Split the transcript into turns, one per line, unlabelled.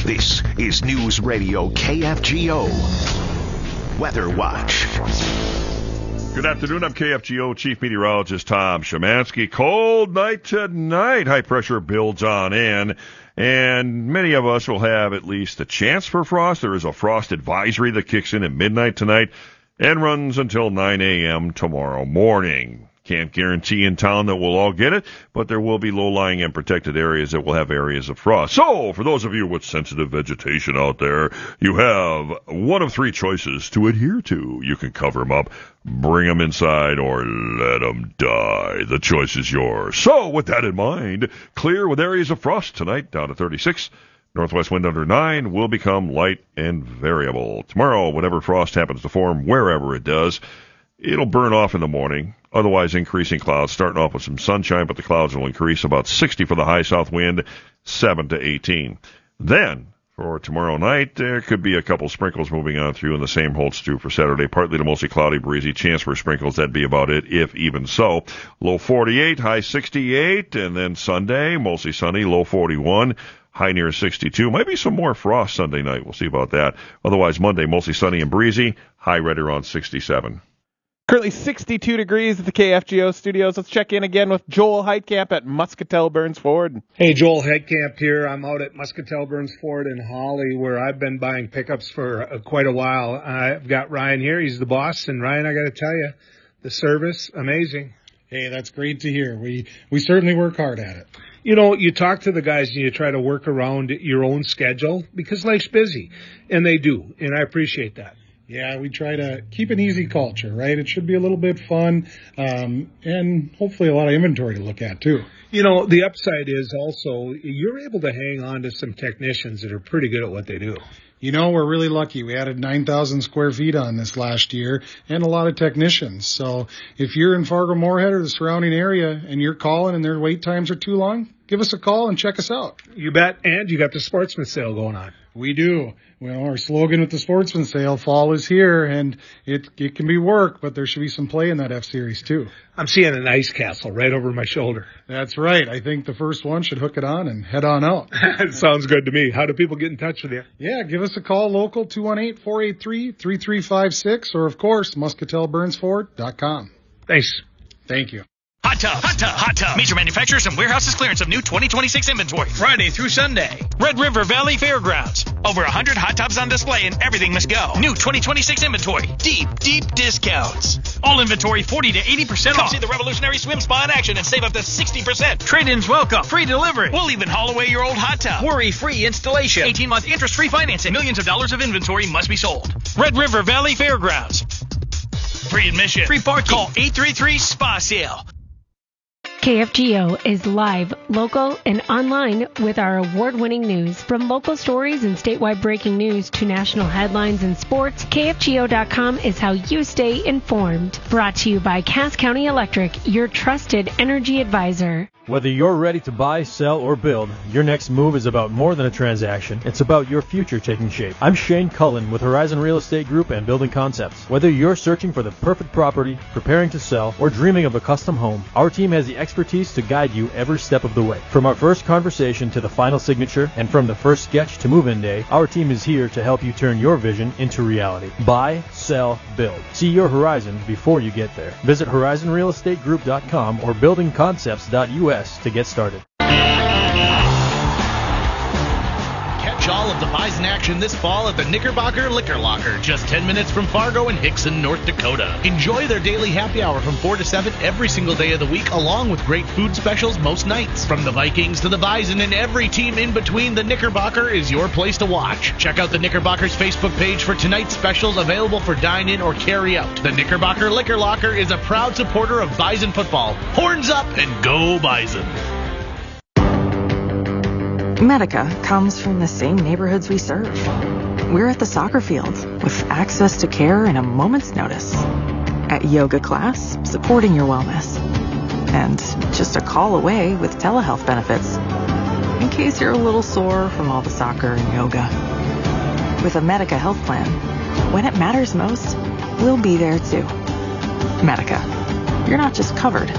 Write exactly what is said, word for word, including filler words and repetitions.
This is News Radio K F G O Weather Watch.
Good afternoon. I'm K F G O Chief Meteorologist Tom Szymanski. Cold night tonight. High pressure builds on in, and many of us will have at least a chance for frost. There is a frost advisory that kicks in at midnight tonight and runs until nine a.m. tomorrow morning. Can't guarantee in town that we'll all get it, but there will be low-lying and protected areas that will have areas of frost. So, for those of you with sensitive vegetation out there, you have one of three choices to adhere to. You can cover them up, bring them inside, or let them die. The choice is yours. So, with that in mind, clear with areas of frost tonight, down to thirty-six. Northwest wind under nine will become light and variable. Tomorrow, whatever frost happens to form, wherever it does, it'll burn off in the morning. Otherwise, increasing clouds, starting off with some sunshine, but the clouds will increase about sixty for the high south wind, seven to eighteen. Then, for tomorrow night, there could be a couple sprinkles moving on through, and the same holds true for Saturday. Partly to mostly cloudy, breezy, chance for sprinkles. That'd be about it, if even so. Low forty-eight, high sixty-eight, and then Sunday, mostly sunny, low forty-one. High near sixty-two. Might be some more frost Sunday night. We'll see about that. Otherwise, Monday, mostly sunny and breezy. High right around sixty-seven.
Currently sixty-two degrees at the K F G O studios. Let's check in again with Joel Heitkamp at Muscatel Burns Ford.
Hey, Joel Heitkamp here. I'm out at Muscatel Burns Ford in Holly, where I've been buying pickups for uh, quite a while. I've got Ryan here. He's the boss. And Ryan, I got to tell you, the service, amazing.
Hey, that's great to hear. We we certainly work hard at it.
You know, you talk to the guys and you try to work around your own schedule because life's busy, and they do, and I appreciate that.
Yeah, we try to keep an easy culture, right? It should be a little bit fun, um, and hopefully a lot of inventory to look at, too.
You know, the upside is also you're able to hang on to some technicians that are pretty good at what they do.
You know, we're really lucky. We added nine thousand square feet on this last year and a lot of technicians. So if you're in Fargo-Moorhead or the surrounding area and you're calling and their wait times are too long, give us a call and check us out.
You bet. And you got the Sportsman sale going on.
We do. Well, our slogan with the Sportsman sale, fall is here, and it it can be work, but there should be some play in that F-Series, too.
I'm seeing an ice castle right over my shoulder.
That's right. I think the first one should hook it on and head on out.
It sounds good to me. How do people get in touch with you?
Yeah, give us a call local, two one eight, four eight three, three three five six, or, of course, muscatel burns ford dot com.
Thanks.
Thank you.
Hot Tub, Hot Tub, Hot Tub. Major manufacturers and warehouses clearance of new twenty twenty-six inventory. Friday through Sunday. Red River Valley Fairgrounds. Over one hundred hot tubs on display and everything must go. New twenty twenty-six inventory. Deep, deep discounts. All inventory forty to eighty percent off. Come see the revolutionary swim spa in action and save up to sixty percent. Trade-ins welcome. Free delivery. We'll even haul away your old hot tub. Worry-free installation. eighteen-month interest-free financing. Millions of dollars of inventory must be sold. Red River Valley Fairgrounds. Free admission. Free parking. Call eight three three S P A sale.
K F G O is live, local, and online with our award-winning news. From local stories and statewide breaking news to national headlines and sports, K F G O dot com is how you stay informed. Brought to you by Cass County Electric, your trusted energy advisor.
Whether you're ready to buy, sell, or build, your next move is about more than a transaction. It's about your future taking shape. I'm Shane Cullen with Horizon Real Estate Group and Building Concepts. Whether you're searching for the perfect property, preparing to sell, or dreaming of a custom home, our team has the expertise to guide you every step of the way. From our first conversation to the final signature, and from the first sketch to move-in day, our team is here to help you turn your vision into reality. Buy, sell, build. See your horizon before you get there. Visit horizon real estate group dot com or building concepts dot U S to get started.
Catch all of the Bison action this fall at the Knickerbocker Liquor Locker, just ten minutes from Fargo and Hickson, North Dakota. Enjoy their daily happy hour from four to seven every single day of the week, along with great food specials most nights. From the Vikings to the Bison and every team in between, the Knickerbocker is your place to watch. Check out the Knickerbocker's Facebook page for tonight's specials available for dine-in or carry-out. The Knickerbocker Liquor Locker is a proud supporter of Bison football. Horns up and go Bison!
Medica comes from the same neighborhoods we serve. We're at the soccer field with access to care in a moment's notice. At yoga class, supporting your wellness. And just a call away with telehealth benefits, in case you're a little sore from all the soccer and yoga. With a Medica health plan, when it matters most, we'll be there too. Medica. You're not just covered,